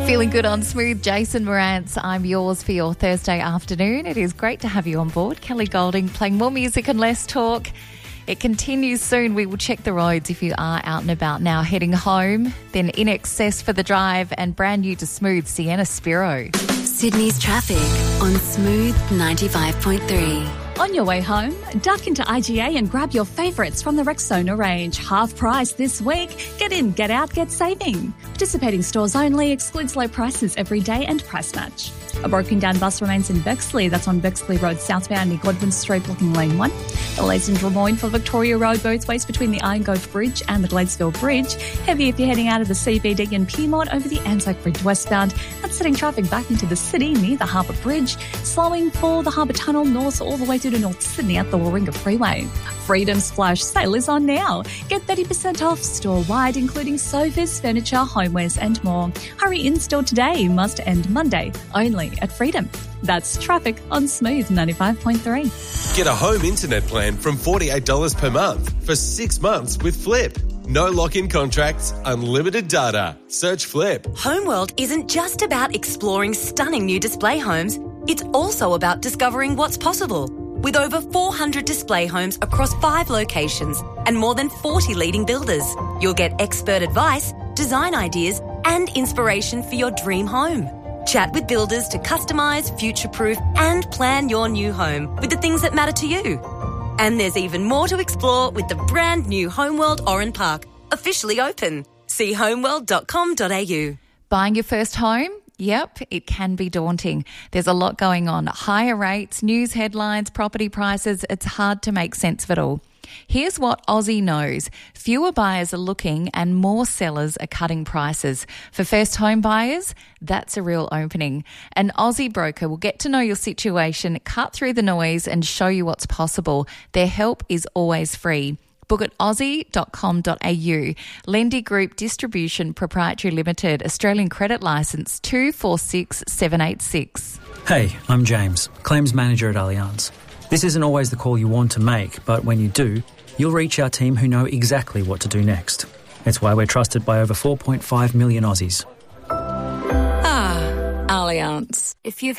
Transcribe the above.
Feeling good on Smooth, Jason Morantz. I'm yours for your Thursday afternoon. It is great to have you on board. Kelly Golding playing more music and less talk. It continues soon. We will check the roads if you are out and about now heading home. Then In Excess for the drive and brand new to Smooth, Sienna Spiro. Sydney's traffic on Smooth 95.3. On your way home, duck into IGA and grab your favourites from the Rexona range. Half price this week. Get in, get out, get saving. Participating stores only, excludes low prices every day and price match. A broken down bus remains in Bexley. That's on Bexley Road southbound near Godwin Street, blocking lane 1. Delays in Drummoyne for Victoria Road, both ways between the Iron Gove Bridge and the Gladesville Bridge. Heavy if you're heading out of the CBD and Piedmont over the Anzac Bridge westbound. That's setting traffic back into the city near the Harbour Bridge. Slowing for the Harbour Tunnel north all the way through to North Sydney at the Warringah Freeway. Freedom's Flash sale is on now. Get 30% off store-wide, including sofas, furniture, homewares and more. Hurry in-store today. Must end Monday. Only at Freedom. That's traffic on Smooth 95.3. Get a home internet plan from $48 per month for 6 months with Flip. No lock-in contracts, unlimited data. Search Flip. Homeworld isn't just about exploring stunning new display homes. It's also about discovering what's possible. With over 400 display homes across 5 locations and more than 40 leading builders, you'll get expert advice, design ideas and inspiration for your dream home. Chat with builders to customise, future-proof and plan your new home with the things that matter to you. And there's even more to explore with the brand new Homeworld Oran Park, officially open. See homeworld.com.au. Buying your first home? Yep, it can be daunting. There's a lot going on. Higher rates, news headlines, property prices. It's hard to make sense of it all. Here's what Aussie knows. Fewer buyers are looking and more sellers are cutting prices. For first home buyers, that's a real opening. An Aussie broker will get to know your situation, cut through the noise and show you what's possible. Their help is always free. Book at aussie.com.au. Lendy Group Distribution Proprietary Limited, Australian Credit Licence 246786. Hey, I'm James, Claims Manager at Allianz. This isn't always the call you want to make, but when you do, you'll reach our team who know exactly what to do next. It's why we're trusted by over 4.5 million Aussies. Ah, Allianz. If you've